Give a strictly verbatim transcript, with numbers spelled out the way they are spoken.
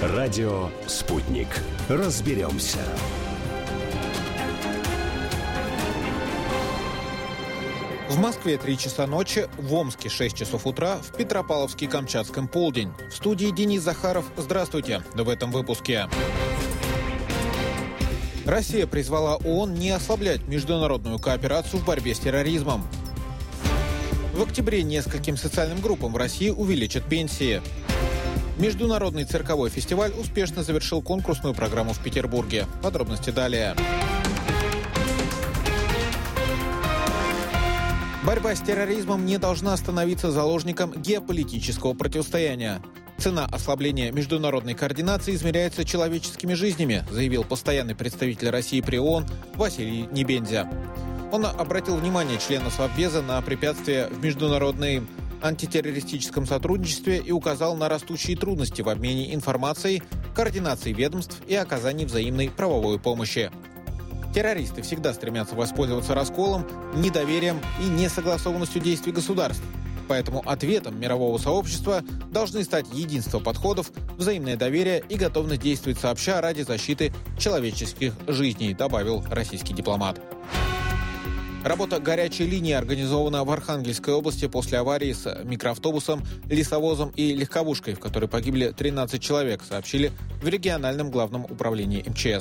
Радио «Спутник». Разберемся. В Москве три часа ночи, в Омске шесть часов утра, в Петропавловске-Камчатском полдень. В студии Денис Захаров. Здравствуйте. В этом выпуске. Россия призвала ООН не ослаблять международную кооперацию в борьбе с терроризмом. В октябре нескольким социальным группам в России увеличат пенсии. Международный цирковой фестиваль успешно завершил конкурсную программу в Петербурге. Подробности далее. Борьба с терроризмом не должна становиться заложником геополитического противостояния. Цена ослабления международной координации измеряется человеческими жизнями, заявил постоянный представитель России при ООН Василий Небензя. Он обратил внимание членов Совбеза на препятствия в международном антитеррористическом сотрудничестве и указал на растущие трудности в обмене информацией, координации ведомств и оказании взаимной правовой помощи. Террористы всегда стремятся воспользоваться расколом, недоверием и несогласованностью действий государств. Поэтому ответом мирового сообщества должны стать единство подходов, взаимное доверие и готовность действовать сообща ради защиты человеческих жизней, добавил российский дипломат. Работа горячей линии организована в Архангельской области после аварии с микроавтобусом, лесовозом и легковушкой, в которой погибли тринадцать человек, сообщили в региональном главном управлении эм че эс.